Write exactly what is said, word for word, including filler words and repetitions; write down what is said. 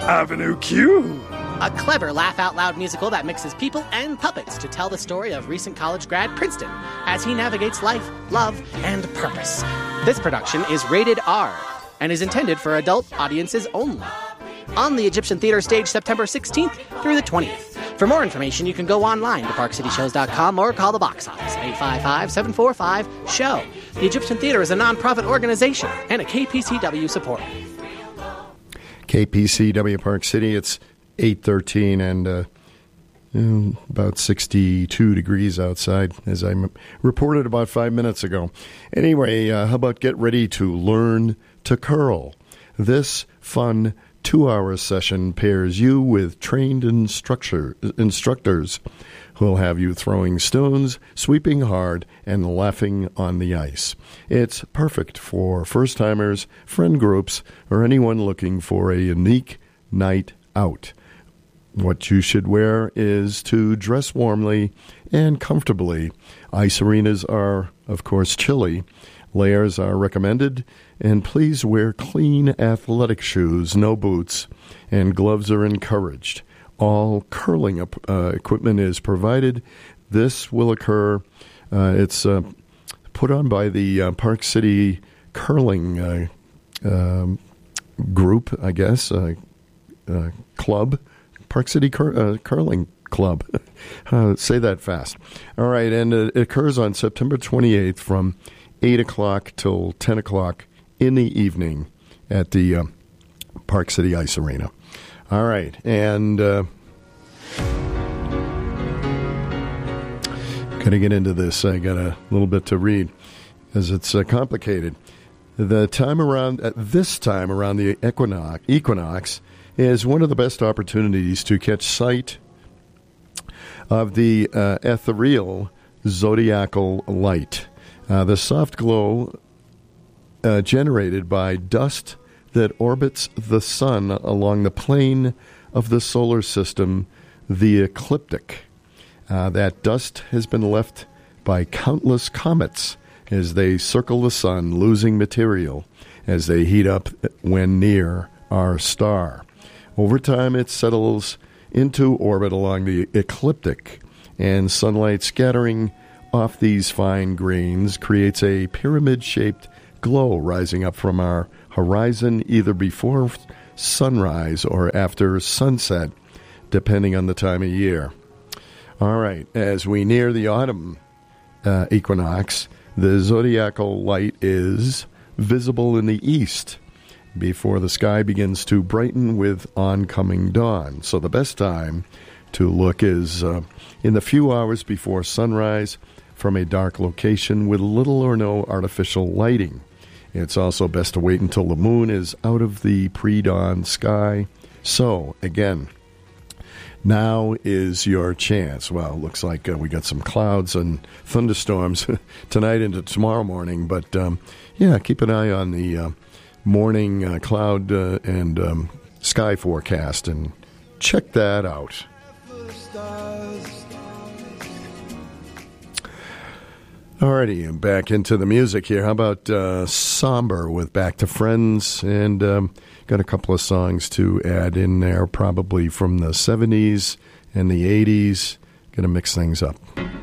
Avenue Q. A clever laugh-out-loud musical that mixes people and puppets to tell the story of recent college grad Princeton as he navigates life, love, and purpose. This production is rated R and is intended for adult audiences only. On the Egyptian Theater stage September sixteenth through the twentieth. For more information, you can go online to park city shows dot com or call the box office, eight five five, seven four five, S H O W. The Egyptian Theater is a non-profit organization and a K P C W supporter. K P C W Park City, it's eight thirteen and uh, about sixty-two degrees outside, as I m- reported about five minutes ago. Anyway, uh, how about get ready to learn to curl? This fun two-hour session pairs you with trained instructor, instructors who will have you throwing stones, sweeping hard, and laughing on the ice. It's perfect for first-timers, friend groups, or anyone looking for a unique night out. What you should wear is to dress warmly and comfortably. Ice arenas are, of course, chilly. Layers are recommended, and please wear clean athletic shoes, no boots, and gloves are encouraged. All curling uh, equipment is provided. This will occur. Uh, it's uh, put on by the uh, Park City Curling uh, um, group, I guess, uh, uh, club, Park City Cur- uh, Curling Club. uh, say that fast. All right, and uh, it occurs on September twenty-eighth from eight o'clock till ten o'clock in the evening at the uh, Park City Ice Arena. All right, and uh, going to get into this. I got a little bit to read, as it's uh, complicated. The time around, at this time around the equinox, equinox is one of the best opportunities to catch sight of the uh, ethereal zodiacal light. Uh, the soft glow uh, generated by dust that orbits the sun along the plane of the solar system, the ecliptic. Uh, that dust has been left by countless comets as they circle the sun, losing material as they heat up when near our star. Over time, it settles into orbit along the ecliptic, and sunlight scattering off these fine grains creates a pyramid-shaped glow rising up from our horizon either before sunrise or after sunset, depending on the time of year. All right, as we near the autumn uh, equinox, the zodiacal light is visible in the east before the sky begins to brighten with oncoming dawn. So the best time to look is uh, in the few hours before sunrise from a dark location with little or no artificial lighting. It's also best to wait until the moon is out of the pre-dawn sky. So, again, now is your chance. Well, it looks like uh, we got some clouds and thunderstorms tonight into tomorrow morning. But, um, yeah, keep an eye on the uh, morning uh, cloud uh, and um, sky forecast and check that out. Alrighty, I'm back into the music here. How about uh, Somber with Back to Friends? And um, got a couple of songs to add in there, probably from the seventies and the eighties. Going to mix things up.